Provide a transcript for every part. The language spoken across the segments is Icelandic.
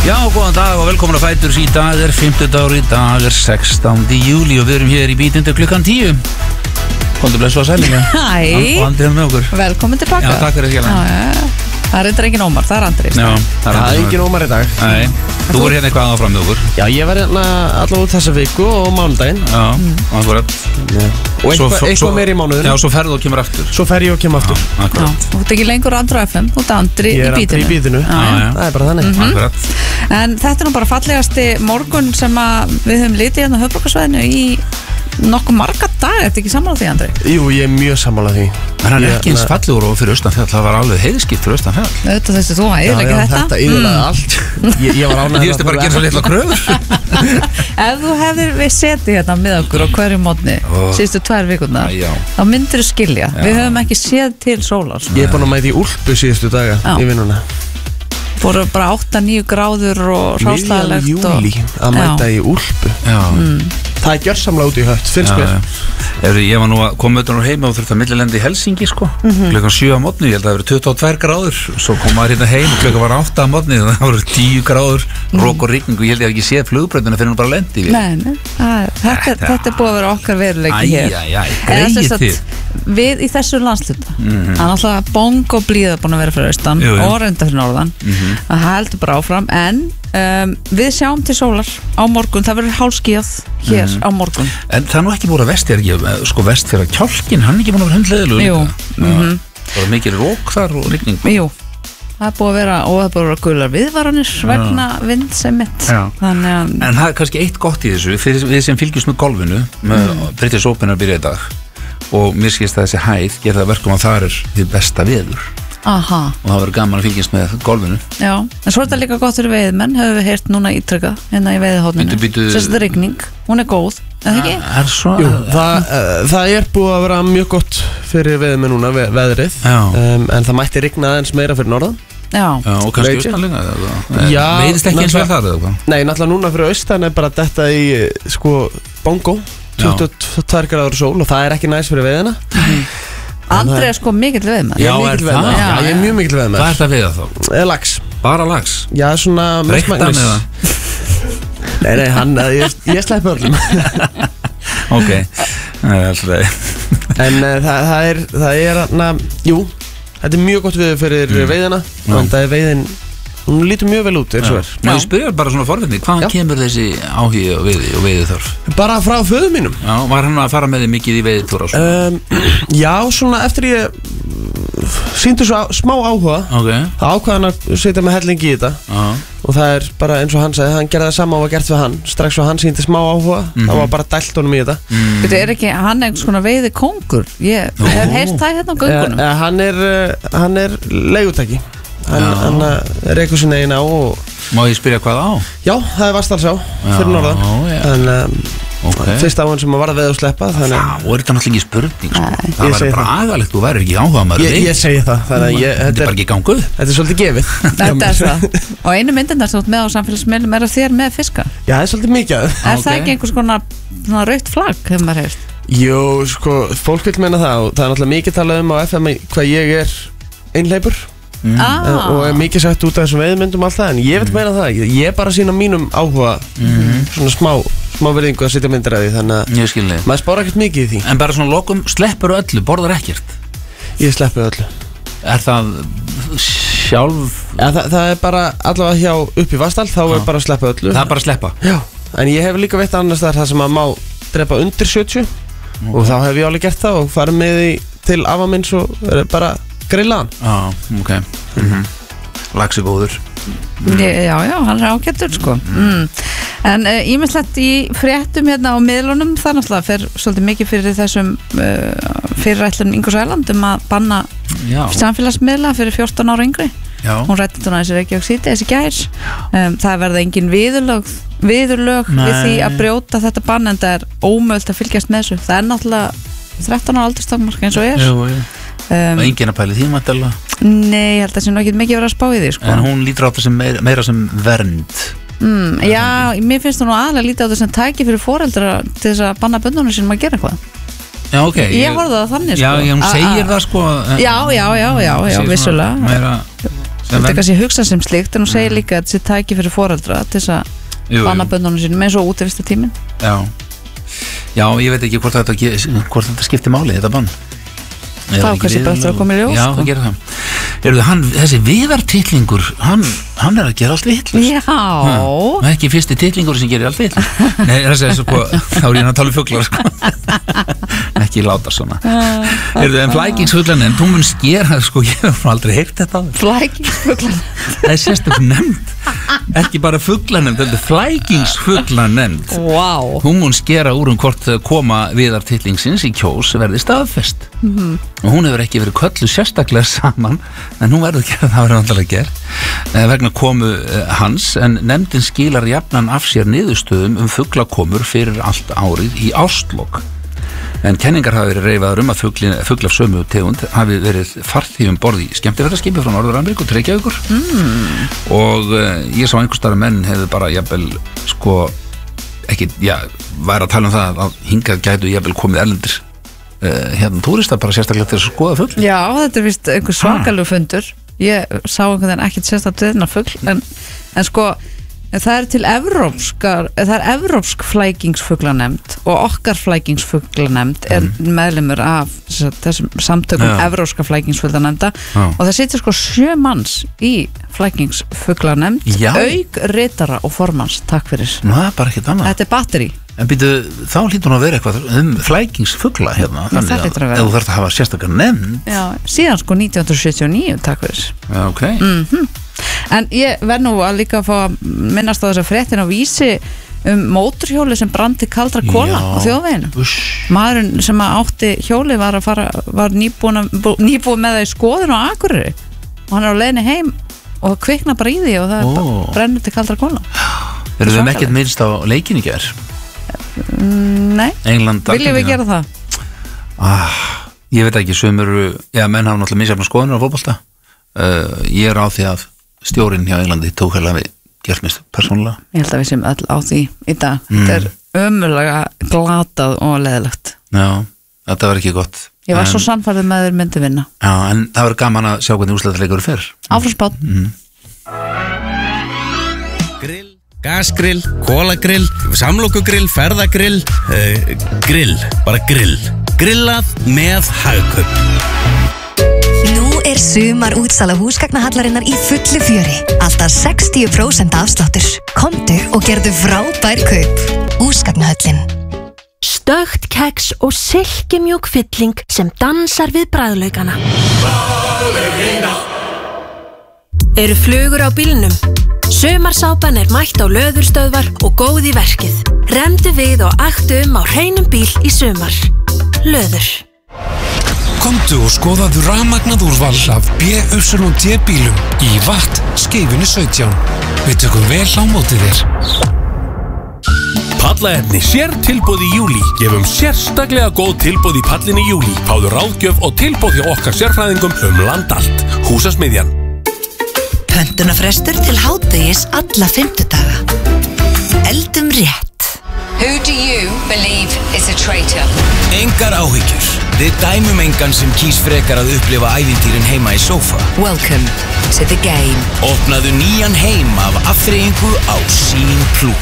Já, góðan dag og velkomin að Fætur. Í dag 50 dagur, í dag 16. júli og við erum hér í bítindi klukkan 10. Komdu blessu að sælinga. Hæ. Og Andri með okkur. Velkomin tilbaka. Já, takk fyrir hérna. Það er reyndar engin Ómar, það er Andri. Já, það er engin Ómar í dag. Nei, þú voru hérna eitthvað áfram með okkur. Já, ég var hérna allavega út þessa viku og mánudaginn. Já, akkurat. Og eitthvað meir í mánuðinu. Já, svo ferðu og kemur aftur. Svo fer ég og kemur aftur. Já, akkurat. Þú ert ekki lengur Andri á FM, þú ert Andri í bítinu. Ég er Andri í bítinu. Það er bara þannig. Akkurat. En þetta er nú bara fallegasti morgun sem við höfum litið hérna á höfuðborgarsvæðinu í nokkuð marga dag. Ertu ekki sammála því, Andri? Jú, ég er mjög sammála því. En hann er ekki eins fallegur og fyrir Austanfjall. Það var alveg heiðskipt fyrir Austanfjall. Auðvitað þessi þú að eyðileggja þetta. Þetta eyðilegði allt. Ég var ánægður. Ég veist bara að gera svo litla kröfur. Ef þú hefðir við setið hérna með okkur á hverju mótni síðustu 2 vikurnar, þá myndir þú skilja. Við höfum ekki séð til sólar. Ég er búin að mæta í Úlpu síðustu daga í vinnuna. Fóru bara 8-9 gráður og ráðslagalegt. Miðjan júlí að mæta í Úlpu. Það er gjörsamlega út í hött, finnst mér. Ég var nú að koma utan úr heima og þurfti að millilendi í Helsingi sko. Klukkan 7 á morgni, ég held að það verið 22 gráður. Svo kom maður hérna heim og klukkan var 8 á morgni, það voru 10 gráður, rók og rigning og ég held ég ekki séð flugbrautina fyrir hún bara lendi við. Nei, þetta er búið að vera okkar veruleiki hér. Greið þið. Við í þessu landsluta, það er alltaf bong og blíða búin að vera fyrir austan og reynda fyrir norðan. Það heldur bara áfram, en við sjáum til sólar á morgun, það verður hálfskýjað hér á morgun. En það er nú ekki búin að vestfjara kjálkin, hann er ekki búin að vera hundleðilegur líka. Það var mikil rók þar og rigning. Jú, það er búið að vera, og það er búið að vera gular viðvaranir vegna vindsemitt. En það er kannski eitt gott í þessu, við sem fylgjumst með golfinu, með British Open að byrja í dag, og mér skilst að þessi hæð gera það verkum að það er því besta veður. Aha. Og það verður gaman að fylgjast með golfinu. Já, en svo er þetta líka gott fyrir veiðmenn, höfum við heyrt núna ítrekka hérna í veiðihotninu. Þetta er rigning, hún er góð, en það ekki? Jú, það er búið að vera mjög gott fyrir veiðmenn núna, veðrið, en það mætti rigna aðeins meira fyrir norðan. Já, og kannski austanlega. Veiðist ekki eins vel þar eða hvað? Nei, náttúrulega núna fyrir austan er bara þetta í sko bongo, 22 gráður sól og það er ekki næs fyrir veiðina. Andri er sko mikill veiðmaður. Já, er það? Já, ég er mjög mikill veiðmaður. Hvað er það veiða þá? Lax. Bara lax? Já, svona Reyktan eða? Nei, ég sleppi öllum. Ok, það er alltaf. En það er, jú, þetta er mjög gott veður fyrir veiðina. En það er veiðin, hún lítur mjög vel út, eins og er. Ég spyrjar bara svona forvitni, hvaðan kemur þessi áhugi og veiðiþörf? Bara frá föður mínum. Já, var hann að fara með þig mikið í veiðitúra? Já, svona eftir ég sýndi svo smá áhuga, þá ákvað hann að setja með helling í þetta. Og það er bara eins og hann sagði, hann gerði það sama og var gert við hann. Strax svo hann sýndi smá áhuga, þá var bara dælt honum í þetta. Þetta er ekki, hann einhvers konar veiði kongur? Ég hef heyrt það hérna á göngunum. Hann er leigutæki. Hann er eitthvað sinna eina á og... Má ég spyrja hvað á? Já, það er Vatnsdalsá fyrir norðan. Fyrst á hann sem að varða veð og sleppa. Það er þetta náttúrulega ekki spurning sko. Það var bara agalegt, þú væri ekki áhuga maður. Ég segi það. Þetta er bara ekki ganguð. Þetta er svolítið gefið. Þetta er það. Og einu myndindar sem þú ert með á samfélagsmiðlum er að þér með fiska. Já, það er svolítið mikið. Er það ekki einhvers konar rautt flagg, hefur maður heyrt? Jú, sko, fólk vil meina það og það er náttúrulega mikið talað á FM hvað ég er einhleypur. Og er mikið sagt út af þessum veiðmyndum alltaf, en ég vil meina það, ég er bara að sína mínum áhuga svona smá verðingu að setja myndir að því, þannig að maður spára ekkert mikið í því. En bara svona lokum, sleppur öllu, borðar ekkert? Ég sleppu öllu. Er það sjálf? Ja, það er bara allavega hjá upp í Vatnsdal, þá er bara að sleppa öllu. Það er bara að sleppa? Já, en ég hef líka veitt annars þar sem að má drepa undir 70 og þá hef ég alveg gert það og farið með því til afa minns og bara grillaðan. Ok. Laxi góður. Já, hann er ágættur sko. En ýmislegt í fréttum hérna á miðlunum, það náttúrulega fer svolítið mikið fyrir þessum fyrirætlun Ingurs Erland að banna samfélagsmiðla fyrir 14 ára yngri. Hún rætti þetta þessi Reykjavík síðdegis í gær. Það verða engin viðurlög við því að brjóta þetta bann, en það er ómögulegt að fylgjast með þessu. Það er náttúrulega 13 ára aldurstakmark eins og er. Og enginn að pæli því mættilega? Nei, ég held að það sé nú ekki mikið verið að spá í því sko. En hún lítur á þetta meira sem vernd. Já, mér finnst hún nú aðlega lítið á þetta sem tæki fyrir foreldra til þess að banna bönnunum sínum að gera eitthvað. Já, ok. Ég horfði það þannig sko. Já, hún segir það sko. Já, vissulega. Þetta kannski hugsa sem slíkt en hún segir líka að þetta tæki fyrir foreldra til þess að banna bönnunum sínum eins og útivistartíminn. Já, ég veit ekki hvort þetta skiptir máli, þetta bann. Þá kannski bara að koma í ljós. Já, það gerir það. Þessi viðartillingur, hann að gera allt vitlaust. Já. Ekki fyrsti tillingur sem gerir allt vitlaust. Nei, þá ég að tala fuglar, ekki láta svona. En flækingsfuglanefnd, hún mun skera, ég hef aldrei heyrt þetta. Flækingsfuglanefnd. Það sérstök nefnd. Ekki bara fuglanefnd, þetta flækingsfuglanefnd. Wow. Hún mun skera úr hvort koma viðartillingsins í Kjós verði staðfest. Og hún hefur ekki verið kölluð sérstaklega saman, en hún verður það verður vandalega gert vegna komu hans, en nefndin skilar jafnan af sér niðurstöðum fuglakomur fyrir allt árið í árslok. En kenningar hafa verið reifaðar að fugl af sömu tegund hafi verið farþegum borð í skemmtiferðaskipi frá Norður-Ameríku til Reykjavíkur og ég sá einhvers staðar menn hefðu bara jafnvel væri að tala um það að hingað gætu jafnvel komið erlendir túrista bara sérstaklega til að skoða fugl. Já, þetta er vist einhver svakalegu fundur. Ég sá einhvern veginn ekkert sérstaklega fugl en það er til evrópsk flækingsfuglanefnd og okkar flækingsfuglanefnd er meðlimur af þessum samtökum evrópska flækingsfuglanefnda og það situr 7 manns í flækingsfuglanefnd auk ritara og formans, takk fyrir. Nú, það er bara ekkert annað. Þetta er batteri. En þá hlýtur hún að vera eitthvað flækingsfugla hérna, þannig að þú þarf að hafa sérstaklega nefnd. Já, síðan 1979, takk fyrir. Já, ok. En ég verð nú að líka fá að minnast á þessa fréttin á Vísi mótorhjóli sem brann til kaldra kola á þjóðveginu. Maðurinn sem átti hjóli var nýbúin með það í skoðun á Akureyri og hann er á leiðinni heim og kvikna bara í því og það brennur til kaldra kola. Erum við ekkert minnst á leikin í gær? Nei, England, viljum við gera það? Ég veit ekki, menn hafa náttúrulega misjafna skoðunur á fótbolta. Ég er á því að stjórinn hjá Englandi tók hefði gert mist persónulega. Ég held að við séum öll á því í dag. Þetta er ömurlega glatað og leðilegt. Já, þetta var ekki gott. Ég var svo sannfærður með þeir myndi vinna. Já, en það var gaman að sjá hvernig úrslitaleikur fer. Áfram spátt. Grill, gasgrill, kólagrill, samlokugrill, ferðagrill, grill, bara grill. Grillað með Hagkaup. Nú er sumar útsala húsgagnahallarinnar í fullu fjöri. Alltaf 60% afsláttur. Komdu og gerðu frábær kaup. Húsgagnahöllin. Stökt keks og silkimjúk fylling sem dansar við bragðlaukana. Eru flugur á bílnum? Sumarsápan er mætt á löðurstöðvar og góð í verkið. Rendu við og aktu á hreinum bíl í sumar. Löður. Komdu og skoðaðu rafmagnað úrval af BYD bílum í Watt Skeifunni 17. Við tökum vel á móti þér. Pallaefni sértilboð í júlí. Gefum sérstaklega góð tilboð í pallin í júlí. Fáðu ráðgjöf og tilboð hjá okkar sérfræðingum land allt. Húsasmiðjan. Pöntunarfrestur til hádegis alla 5 daga. Eldum rétt. Who do you believe is a traitor? Engar áhyggjur. Við dæmum engan sem kýs frekar að upplifa ævintýrin heima í sófa. Welcome to the game. Opnaðu nýjan heim af afþreyingu á Sín+.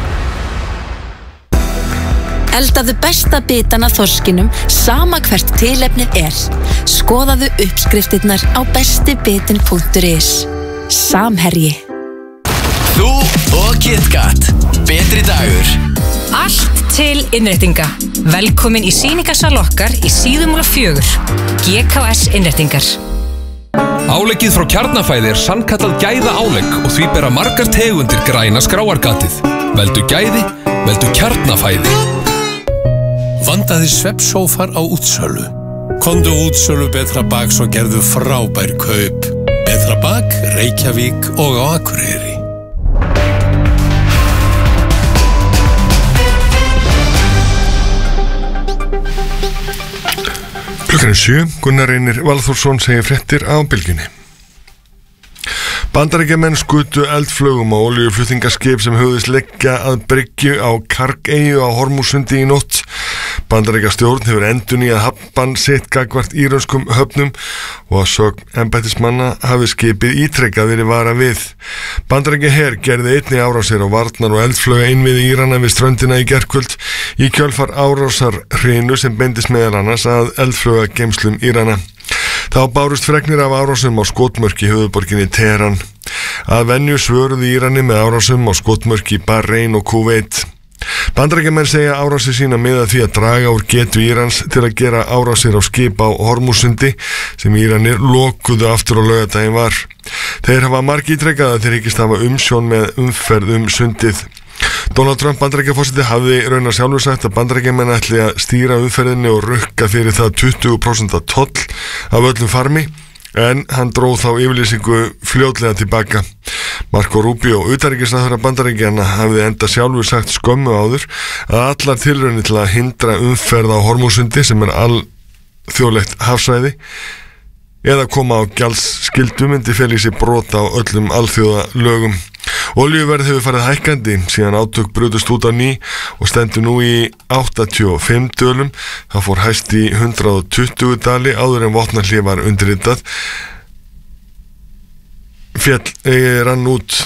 Eldaðu besta bitan af þorskinum, sama hvert tilefnið er. Skoðaðu uppskriftirnar á bestibitin.is. Samherji. Þú og KitKat. Betri dagur. Allt til innréttinga. Velkomin í sýningarsal okkar í Síðumúla 4. GKS innréttingar. Áleggið frá Kjarnafæði er sannkallað gæða álegg og því bera margar tegundir græna skráargatið. Veldu gæði, veldu Kjarnafæði. Vandaði svefnsófar á útsölu. Komdu útsölu Betra Baks og gerðu frábær kaup. Betra Bak, Reykjavík og á Akureyri. Klukkan 7, Gunnar Reynir Valþórsson segir fréttir á Bylgjunni. Bandaríkjamenn skutu eldflögum á olíuflutningaskip sem hugðist liggja að bryggju á Karg-eyju á Hormúsundi í nótt. Bandaríkjastjórn hefur endurnýjað hafnbann sitt gagnvart írönskum höfnum og að sögn embættismanna hafi skipið ítrekkað verið varað við. Bandaríkjaher gerði einnig árásir á varnar og eldflöga innviði Írana við ströndina í gærkvöld í kjölfar árásarhrinu sem beindist meðal annars að eldflöga geymslum Írana. Þá bárust fregnir af árásum á skotmörk í höfuðborginni Teheran. Að venju svöruðu Írani með árásum á skotmörk í Bahrein og Kúveit. Bandaríkjamenn segja árásir sína miða því að draga úr getu Írans til að gera árásir á skip á Hormúsundi sem Íranir lokuðu aftur á laugardaginn var. Þeir hafa margítrekkað að þeir hyggist hafa umsjón með umferð sundið. Donald Trump Bandaríkjaforseti hafði raunar sjálfur sagt að Bandaríkjamenn ætli að stýra umferðinni og rukka fyrir það 20% toll af öllum farmi, en hann dróð þá yfirlýsingu fljótlega tilbaka. Marco Rubio, utanríkisráðherra Bandaríkjanna, hafði enda sjálfur sagt skömmu áður að allar tilraunir til að hindra umferð á Hormúsundi sem alþjóðlegt hafsvæði eða koma á gjaldsskyldu myndi fela í sig brot á öllum alþjóða lögum. Olíuverð hefur farið hækkandi síðan átök brutust út á ný og stendur nú í 85 dölum. Það fór hæst í 120 dali áður en vopnahlé var undirritað. Féll rann út.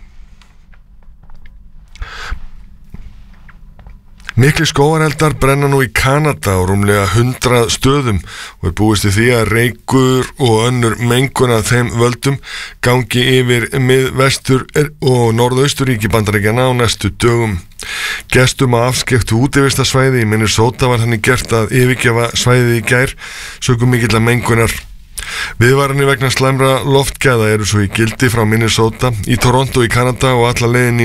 Miklir skógareldar brenna nú í Kanada á rúmlega 100 stöðum og búist við því að reykur og önnur mengun af þeim völdum gangi yfir miðvestur og norðausturíki Bandaríkjanna á næstu dögum. Gestum á afskekktu útivistarsvæði í Minnesota var þannig gert að yfirgefa svæðið í gær sökum mikilla mengunar. Viðvaranir vegna slæmra loftgæða eru svo í gildi frá Minnesota, í Toronto í Kanada og alla leiðin í